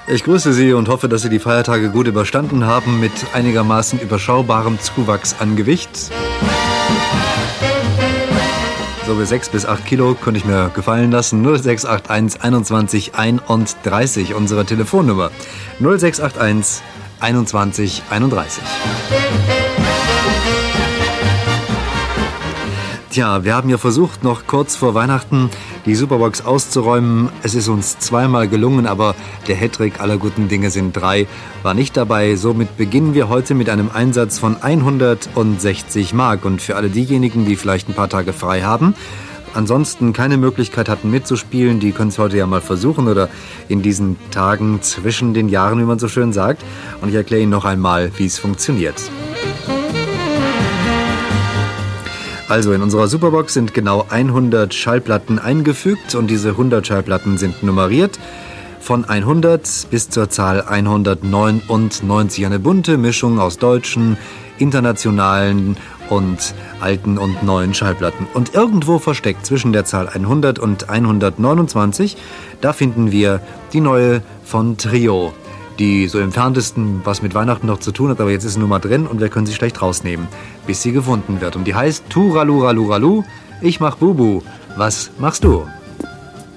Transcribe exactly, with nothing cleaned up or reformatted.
Ich grüße Sie und hoffe, dass Sie die Feiertage gut überstanden haben mit einigermaßen überschaubarem Zuwachs an Gewicht. So wie sechs bis acht Kilo könnte ich mir gefallen lassen. null sechs acht eins einundzwanzig einunddreißig, unsere Telefonnummer. null sechs acht eins einundzwanzig einunddreißig. Tja, wir haben ja versucht, noch kurz vor Weihnachten die Superbox auszuräumen. Es ist uns zweimal gelungen, aber der Hattrick aller guten Dinge sind drei war nicht dabei. Somit beginnen wir heute mit einem Einsatz von hundertsechzig Mark. Und für alle diejenigen, die vielleicht ein paar Tage frei haben, ansonsten keine Möglichkeit hatten mitzuspielen, die können es heute ja mal versuchen oder in diesen Tagen zwischen den Jahren, wie man so schön sagt. Und ich erkläre Ihnen noch einmal, wie es funktioniert. Also in unserer Superbox sind genau hundert Schallplatten eingefügt und diese hundert Schallplatten sind nummeriert von hundert bis zur Zahl hundertneunundneunzig. Eine bunte Mischung aus deutschen, internationalen und alten und neuen Schallplatten. Und irgendwo versteckt zwischen der Zahl hundert und hundertneunundzwanzig, da finden wir die neue von Trio, die so im Entferntesten was mit Weihnachten noch zu tun hat, aber jetzt ist sie nun mal drin und wir können sie schlecht rausnehmen, bis sie gefunden wird. Und die heißt Turaluraluralu, ich mach Bubu, was machst du?